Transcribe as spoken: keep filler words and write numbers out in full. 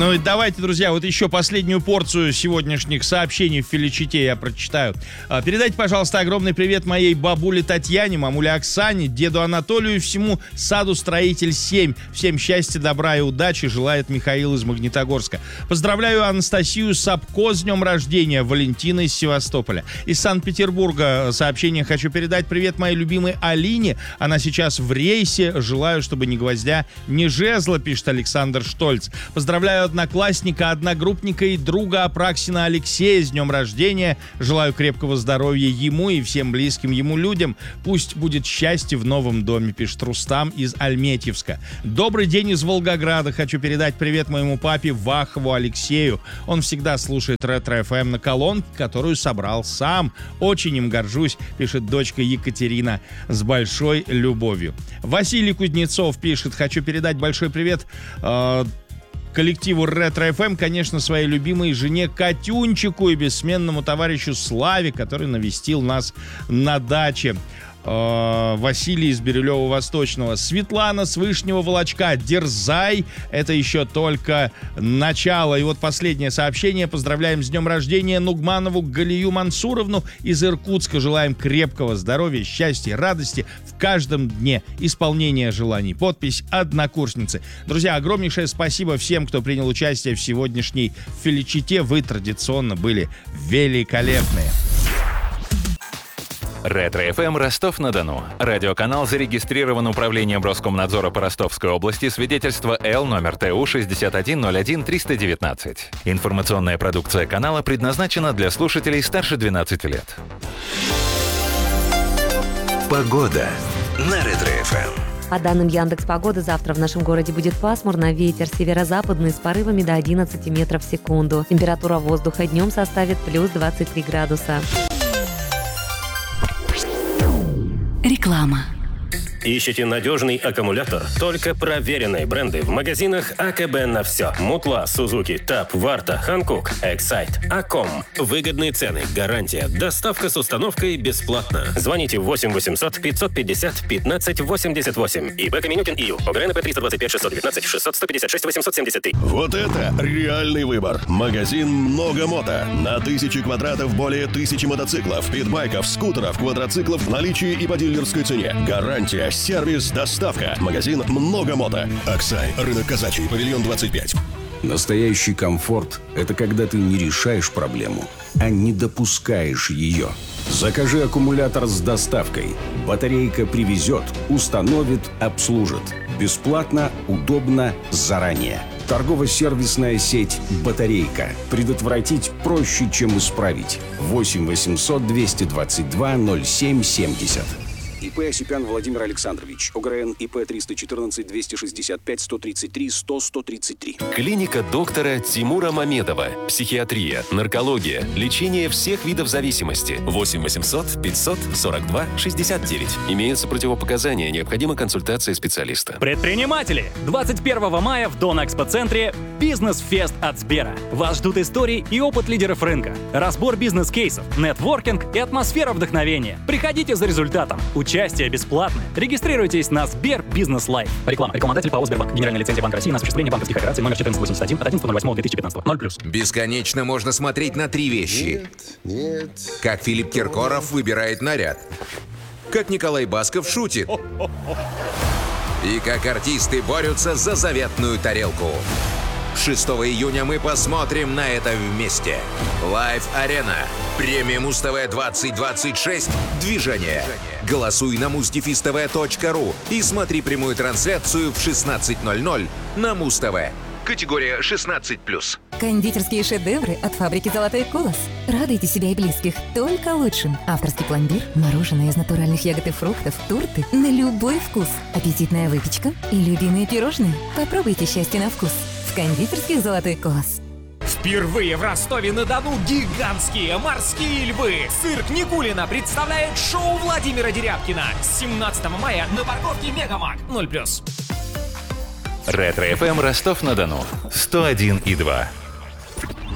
Ну и давайте, друзья, вот еще последнюю порцию сегодняшних сообщений в Феличите я прочитаю. Передайте, пожалуйста, огромный привет моей бабуле Татьяне, мамуле Оксане, деду Анатолию и всему саду «Строитель семь». Всем счастья, добра и удачи желает Михаил из Магнитогорска. Поздравляю Анастасию Сапко с днем рождения, Валентина из Севастополя. Из Санкт-Петербурга сообщение хочу передать. Привет моей любимой Алине. Она сейчас в рейсе. Желаю, чтобы ни гвоздя, ни жезла, пишет Александр Штольц. Поздравляю одноклассника, одногруппника и друга Апраксина Алексея с днем рождения. Желаю крепкого здоровья ему и всем близким ему людям. Пусть будет счастье в новом доме, пишет Рустам из Альметьевска. Добрый день из Волгограда. Хочу передать привет моему папе Вахову Алексею. Он всегда слушает Ретро-эф эм на колонке, которую собрал сам. Очень им горжусь, пишет дочка Екатерина с большой любовью. Василий Кузнецов пишет: хочу передать большой привет э, коллективу Ретро-эф эм, конечно, своей любимой жене Катюнчику и бессменному товарищу Славе, который навестил нас на даче. Василий из Бирюлева-Восточного. Светлана с Вышнего Волочка. Дерзай, это еще только начало. И вот последнее сообщение. Поздравляем с днем рождения Нугманову Галию Мансуровну из Иркутска. Желаем крепкого здоровья, счастья, радости в каждом дне исполнения желаний. Подпись однокурсницы. Друзья, огромнейшее спасибо всем, кто принял участие в сегодняшней Феличите. Вы традиционно были великолепные. Ретро-эф эм Ростов-на-Дону. Радиоканал зарегистрирован Управлением Роскомнадзора по Ростовской области. Свидетельство Л номер Т У шестьдесят один ноль один триста девятнадцать. Информационная продукция канала предназначена для слушателей старше двенадцати лет. Погода на Ретро-эф эм. По данным Яндекс.Погоды, завтра в нашем городе будет пасмурно, ветер северо-западный с порывами до одиннадцати метров в секунду. Температура воздуха днем составит плюс двадцать три градуса. Реклама. Ищете надежный аккумулятор? Только проверенные бренды в магазинах АКБ на все. Мутла, Сузуки, Тап, Варта, Ханкук, Эксайт, Аком. Выгодные цены, гарантия, доставка с установкой бесплатно. Звоните восемь восемьсот пятьсот пятьдесят пятнадцать восемьдесят восемь. ИП Каменюкин ИЮ. ОГРН триста двадцать пять шестьсот девятнадцать шестьсот сто пятьдесят шесть восемьсот семьдесят три. Вот это реальный выбор. Магазин «Много мото». На тысячи квадратов более тысячи мотоциклов, питбайков, скутеров, квадроциклов в наличии и по дилерской цене. Гарантия, сервис, доставка. Магазин «Много мото». Аксай, рынок Казачий, павильон двадцать пять. Настоящий комфорт – это когда ты не решаешь проблему, а не допускаешь ее. Закажи аккумулятор с доставкой. Батарейка привезет, установит, обслужит. Бесплатно, удобно, заранее. Торгово-сервисная сеть «Батарейка». Предотвратить проще, чем исправить. восемь восемьсот двести двадцать два ноль семь семьдесят. ИП Осипян Владимир Александрович. ОГРН ИП триста четырнадцать двести шестьдесят пять сто тридцать три сто сто тридцать три. Клиника доктора Тимура Мамедова. Психиатрия, наркология, лечение всех видов зависимости. восемь восемьсот пятьсот сорок два шестьдесят девять. Имеются противопоказания, необходима консультация специалиста. Предприниматели! двадцать первого мая в Дон-Экспо-центре «Бизнес-фест» от Сбера. Вас ждут истории и опыт лидеров рынка, разбор бизнес-кейсов, нетворкинг и атмосфера вдохновения. Приходите за результатом. Участие бесплатное. Регистрируйтесь на Сбер Бизнес Лайф. Реклама. Рекламодатель ПАО «Сбербанк». Генеральная лицензия Банка России на осуществление банковских операций номер четырнадцать восемьдесят один от одиннадцатого ноль восьмого две тысячи пятнадцатого. ноль плюс. Бесконечно можно смотреть на три вещи. Нет, нет. Как Филипп Киркоров выбирает наряд. Как Николай Басков шутит. И как артисты борются за заветную тарелку. шестого июня мы посмотрим на это вместе. Live Arena. Премия Муз-ТВ двадцать двадцать шесть. Движение. Голосуй на муз дефис тэ вэ точка ру и смотри прямую трансляцию в шестнадцать ноль ноль на Муз-ТВ. Категория шестнадцать плюс. Кондитерские шедевры от фабрики «Золотой колос». Радуйте себя и близких только лучшим. Авторский пломбир, мороженое из натуральных ягод и фруктов, торты на любой вкус, аппетитная выпечка и любимые пирожные. Попробуйте счастье на вкус в кондитерских «Золотой колос». Впервые в Ростове-на-Дону гигантские морские львы. Цирк Никулина представляет шоу Владимира Дерябкина. семнадцатого мая на парковке Мегамаг. ноль плюс. Ретро-эф эм Ростов-на-Дону. сто один и два.